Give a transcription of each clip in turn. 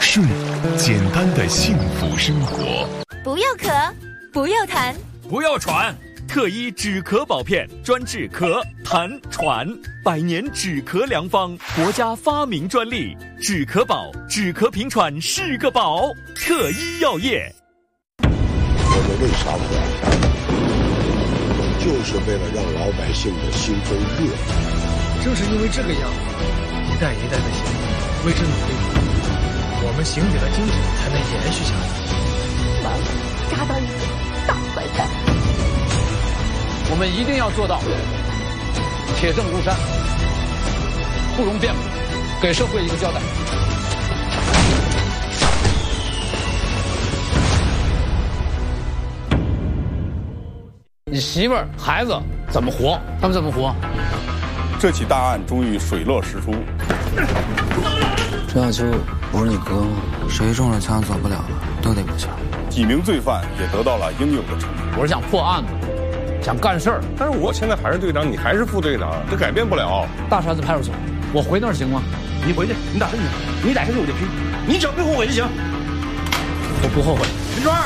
睡，简单的幸福生活。 不要咳，不要痰， 不要喘。特一止咳宝片，专治咳、痰、喘，100年止咳良方，国家发明专利。止咳宝，止咳平喘是个宝。特一药业。 我们为啥不来？就是为了让老百姓的心中热。 正是因为这个样子，一代一代的刑警为之努力，我们刑警的精神才能延续下来。 完了，抓到一个大坏蛋。 我们一定要做到铁证如山，不容辩驳，给社会一个交代。你媳妇儿、孩子怎么活？他们怎么活？ 这起大案终于水落石出。 陈小秋不是你哥吗？谁中了枪走不了了，都得过枪。 几名罪犯也得到了应有的惩罚。 我是想破案子，想干事儿。 但是我现在还是队长，你还是副队长，这改变不了。 大山子派出所，我回那儿行吗？ 你回去，你打算去，你打算去我就批，你只要别后悔就行。 我不后悔。 陈川。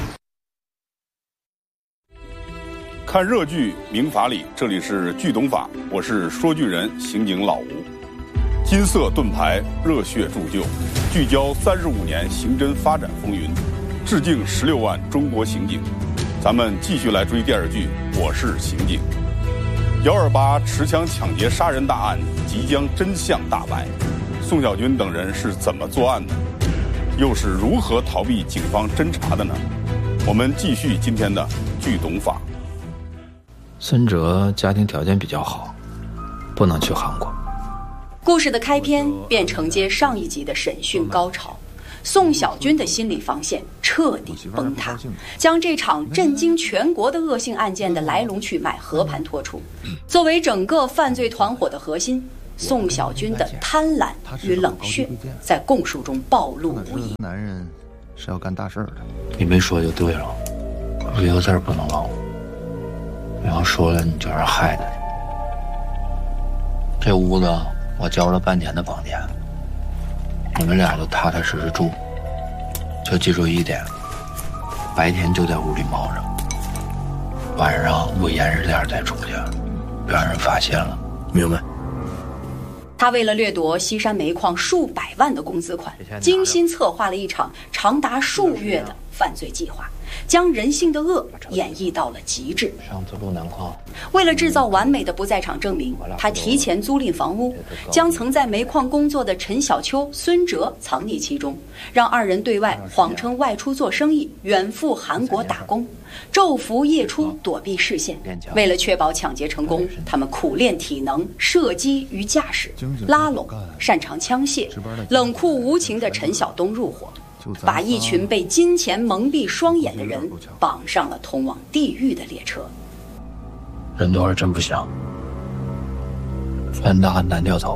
看热剧明法理，这里是剧懂法，我是说剧人刑警老吴。金色盾牌，热血铸就，聚焦35年刑侦发展风云，致敬16万中国刑警。咱们继续来追电视剧《我是刑警》。128持枪抢劫杀人大案即将真相大白，宋小军等人是怎么作案的，又是如何逃避警方侦查的呢？我们继续今天的剧懂法。 孙哲家庭条件比较好，不能去韩国。 故事的开篇便承接上一集的审讯高潮，宋小军的心理防线彻底崩塌，将这场震惊全国的恶性案件的来龙去脉和盘托出。作为整个犯罪团伙的核心，宋小军的贪婪与冷血在供述中暴露无遗。 男人是要干大事的， 你没说就对了，有一个字不能漏。你要说了，你就是害的。这屋子我交了半天的房钱，你们俩就踏踏实实住，就记住一点，白天就在屋里猫着，晚上我沿着点再出去，别让人发现了。明白？ 他为了掠夺西山煤矿数百万的工资款，精心策划了一场长达数月的犯罪计划，将人性的恶演绎到了极致。 上次路南矿， 为了制造完美的不在场证明，他提前租赁房屋，将曾在煤矿工作的陈小秋、孙哲藏匿其中，让二人对外谎称外出做生意，远赴韩国打工，昼伏夜出躲避视线。为了确保抢劫成功，他们苦练体能、射击与驾驶，拉拢擅长枪械、冷酷无情的陈晓东入伙，把一群被金钱蒙蔽双眼的人绑上了通往地狱的列车。 人多是真不香，犯大很难掉头，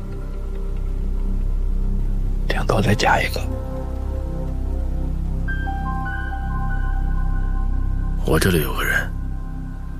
顶多再加一个。 我这里有个人，